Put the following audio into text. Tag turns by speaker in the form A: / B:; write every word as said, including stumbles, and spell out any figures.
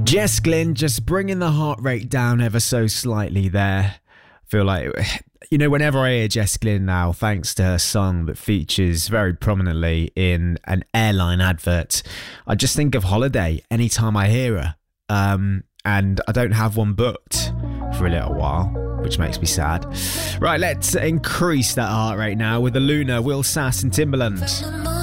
A: Jess Glynne just bringing the heart rate down ever so slightly there. I feel like, you know, whenever I hear Jess Glynne now, thanks to her song that features very prominently in an airline advert, I just think of holiday anytime I hear her. Um, and I don't have one booked for a little while, which makes me sad. Right, let's increase that heart rate now with the Luna, Will Sass and Timbaland.